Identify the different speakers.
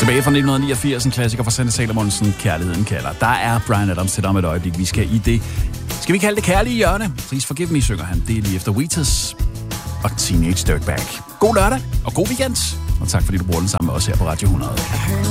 Speaker 1: Tilbage fra 1989, en klassiker fra Sanne Salomonsen, Kærligheden kalder. Der er Bryan Adams til dig om et øjeblik. Vi skal i det, skal vi kalde det kærlige hjørne? Please Forgive Me, synger han. Det er lige efter Wheatus og Teenage Dirtbag. God lørdag og god weekend. Og tak fordi du bruger den sammen med os her på Radio 100.